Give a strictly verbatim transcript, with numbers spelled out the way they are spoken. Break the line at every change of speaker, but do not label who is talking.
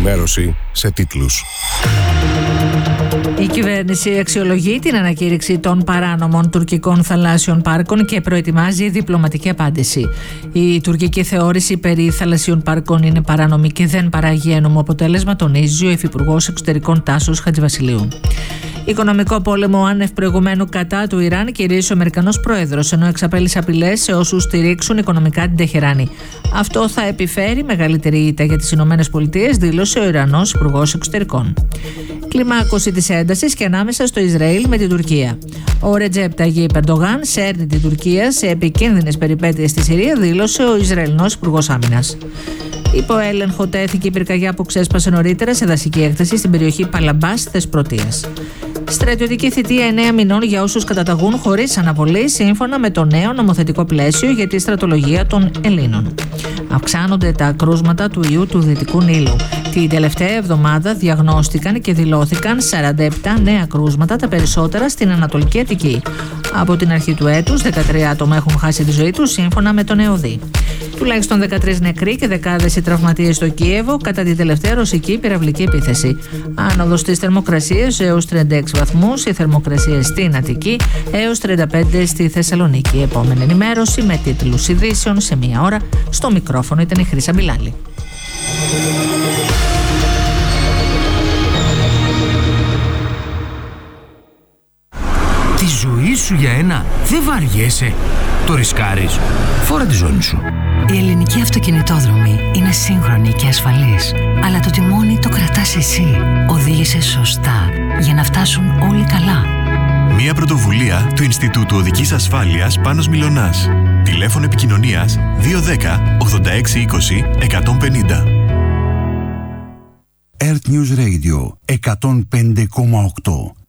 Ενημέρωση σε τίτλους.
Η κυβέρνηση αξιολογεί την ανακήρυξη των παράνομων τουρκικών θαλάσσιων πάρκων και προετοιμάζει διπλωματική απάντηση. Η τουρκική θεώρηση περί θαλασσίων πάρκων είναι παράνομη και δεν παράγει ένομο αποτέλεσμα, τονίζει ο Υφυπουργός Εξωτερικών Τάσος Χατζηβασιλείου. Οικονομικό πόλεμο άνευ προηγουμένου κατά του Ιράν κηρύσσει ο Αμερικανός Πρόεδρος, ενώ εξαπέλυσε απειλές σε όσους στηρίξουν οικονομικά την Τεχεράνη. Αυτό θα επιφέρει μεγαλύτερη ήττα για τις Ηνωμένες Πολιτείες, δήλωσε ο Ιρανός Υπουργός Εξωτερικών. Κλιμάκωση της έντασης και ανάμεσα στο Ισραήλ με την Τουρκία. Ο Ρετζέπ Ταγιίπ Ερντογάν σέρνει την Τουρκία σε επικίνδυνες περιπέτειες στη Συρία, δήλωσε ο Ισραηλινός Υπουργός Άμυνας. Υπό έλεγχο τέθηκε η πυρκαγιά που ξέσπασε νωρίτερα σε δασική έκταση στην περιοχή Παλαμπάς Θεσπρωτείας. Στρατιωτική θητεία εννέα μηνών για όσους καταταγούν χωρίς αναβολή, σύμφωνα με το νέο νομοθετικό πλαίσιο για τη στρατολογία των Ελλήνων. Αυξάνονται τα κρούσματα του ιού του Δυτικού Νείλου. Την τελευταία εβδομάδα διαγνώστηκαν και δηλώθηκαν σαράντα επτά νέα κρούσματα, τα περισσότερα στην Ανατολική Αττική. Από την αρχή του έτους, δεκατρία άτομα έχουν χάσει τη ζωή τους, σύμφωνα με τον ΕΟΔΗ. Τουλάχιστον δεκατρείς νεκροί και δεκάδες οι τραυματίες στο Κίεβο κατά την τελευταία ρωσική πυραυλική επίθεση. Άνοδος της θερμοκρασίας έως τριάντα έξι βαθμούς, οι θερμοκρασίες στην Αττική έως τριάντα πέντε στη Θεσσαλονίκη. Επόμενη ενημέρωση με τίτλους ειδήσεων σε μία ώρα. Στο μικρόφωνο ήταν η Χρύσα Μπιλάλη.
Τη ζωή σου για ένα δεν βαριέσαι. Το ρισκάρεις. Φόρα τη ζώνη σου.
Η ελληνική αυτοκινητόδρομη είναι σύγχρονη και ασφαλής, αλλά το τιμόνι το κρατάς εσύ. Οδήγησε σωστά για να φτάσουν όλοι καλά.
Μια πρωτοβουλία του Ινστιτούτου Οδικής Ασφάλειας Πάνος Μιλωνάς. Τηλέφωνο επικοινωνίας δύο ένα μηδέν ογδόντα έξι είκοσι εκατόν πενήντα.
Earth News Radio εκατόν πέντε κόμμα οκτώ.